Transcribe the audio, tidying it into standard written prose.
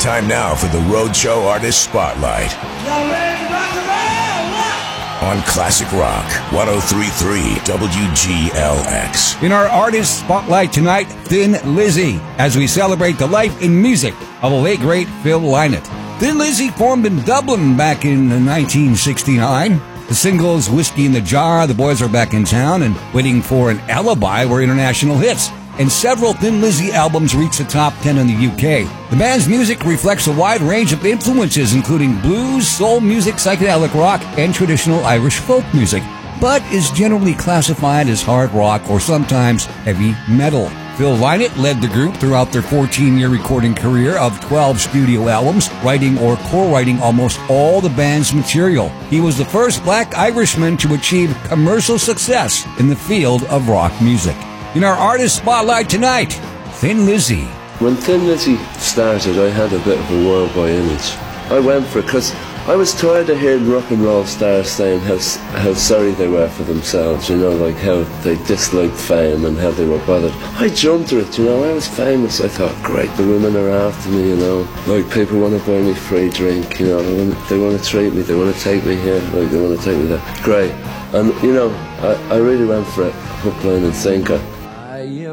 Time now for the Roadshow Artist Spotlight on Classic Rock 103.3 WGLX. In our Artist Spotlight tonight, Thin Lizzy, as we celebrate the life and music of the late great Phil Lynott. Thin Lizzy formed in Dublin back in 1969. The singles Whiskey in the Jar, The Boys Are Back in Town, and Waiting for an Alibi were international hits, and several Thin Lizzy albums reached the top 10 in the UK. The band's music reflects a wide range of influences, including blues, soul music, psychedelic rock, and traditional Irish folk music, but is generally classified as hard rock or sometimes heavy metal. Phil Lynott led the group throughout their 14-year recording career of 12 studio albums, writing or co-writing almost all the band's material. He was the first black Irishman to achieve commercial success in the field of rock music. In our Artist Spotlight tonight, Thin Lizzy. When Thin Lizzy started, I had a bit of a worldwide image. I went for it because I was tired of hearing rock and roll stars saying how sorry they were for themselves, you know, like how they disliked fame and how they were bothered. I jumped at it, you know, I was famous. I thought, great, the women are after me, you know, like people want to buy me free drink, you know, they want to treat me, they want to take me here, like they want to take me there. Great. And, you know, I really went for it, hook, line and sinker.